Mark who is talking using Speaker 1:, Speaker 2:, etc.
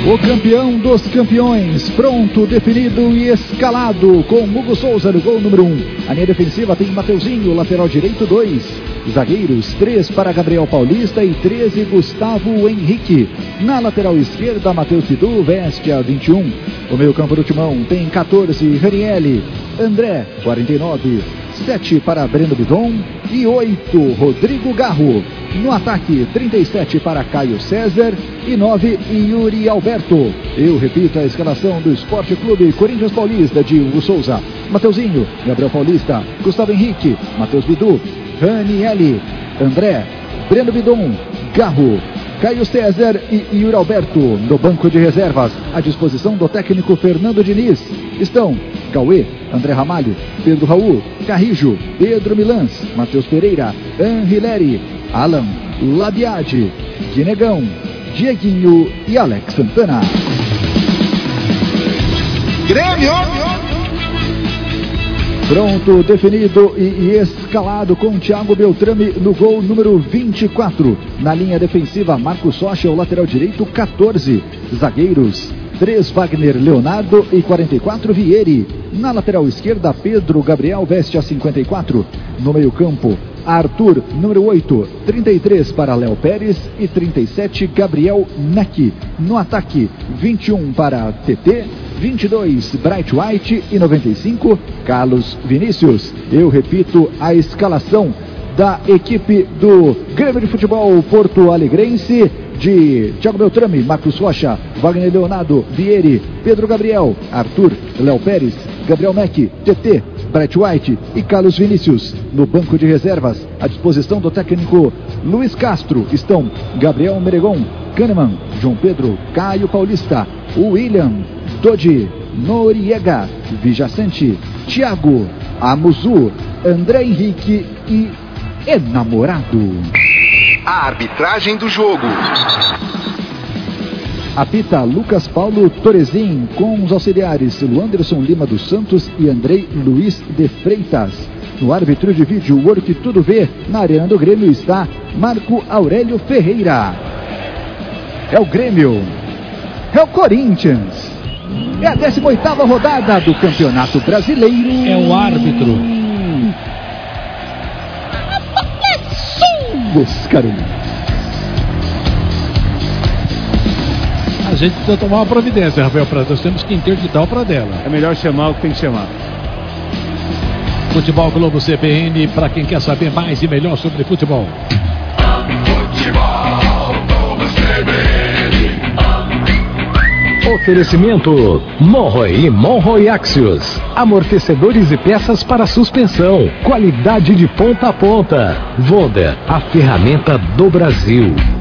Speaker 1: O campeão dos campeões, pronto, definido e escalado, com Hugo Souza no gol número 1. A linha defensiva tem Mateuzinho, lateral direito 2. Zagueiros, 3 para Gabriel Paulista e 13 Gustavo Henrique. Na lateral esquerda, Matheus Bidu, veste a 21. O meio campo do Timão tem 14, Ranieri, André, 49. 7 para Breno Bidon e 8, Rodrigo Garro. No ataque, 37 para Caio César e 9, Yuri Alberto. Eu repito a escalação do Esporte Clube Corinthians Paulista de Hugo Souza: Mateuzinho, Gabriel Paulista, Gustavo Henrique, Matheus Bidu, Ranieri, André, Breno Bidon, Garro, Caio César e Yuri Alberto. No banco de reservas, à disposição do técnico Fernando Diniz, estão Cauê, André Ramalho, Pedro Raul, Carrijo, Pedro Milans, Matheus Pereira, Anrileri, Alan, Labiade, Guinegão, Dieguinho e Alex Santana.
Speaker 2: Grêmio!
Speaker 1: Pronto, definido e escalado com Thiago Beltrame no gol número 24. Na linha defensiva, Marcos Socha, o lateral direito, 14. Zagueiros, 3 Wagner Leonardo e 44 Vieri. Na lateral esquerda, Pedro Gabriel, veste a 54. No meio campo, Arthur, número 8, 33 para Léo Pérez e 37 Gabriel Neck. No ataque, 21 para TT, 22 Bright White e 95 Carlos Vinícius. Eu repito a escalação da equipe do Grêmio de Futebol Porto Alegrense: de Thiago Beltrame, Marcos Rocha, Wagner Leonardo, Vieri, Pedro Gabriel, Arthur, Léo Pérez, Gabriel Neck, TT, Bright White e Carlos Vinícius. No banco de reservas, à disposição do técnico Luiz Castro, estão Gabriel Meregon, Kahneman, João Pedro, Caio Paulista, William, Dodi, Noriega, Vijaçante, Thiago, Amuzu, André Henrique e Enamorado.
Speaker 2: A arbitragem do jogo.
Speaker 1: Apita Lucas Paulo Torezin, com os auxiliares Luanderson Lima dos Santos e Andrei Luiz de Freitas. No árbitro de vídeo, o olho que tudo vê, na arena do Grêmio está Marco Aurélio Ferreira. É o Grêmio, é o Corinthians, é a 18ª rodada do Campeonato Brasileiro.
Speaker 3: É o árbitro.
Speaker 1: Os Carolinas.
Speaker 3: A gente precisa tomar uma providência, Rafael Prado. Nós temos que interditar o Pradella.
Speaker 4: É melhor chamar o que tem que chamar.
Speaker 3: Futebol Globo CBN, para quem quer saber mais e melhor sobre futebol.
Speaker 5: Futebol Globo CBN.
Speaker 6: Oferecimento Monroe e Monroe Axios. Amortecedores e peças para suspensão. Qualidade de ponta a ponta. Voda, a ferramenta do Brasil.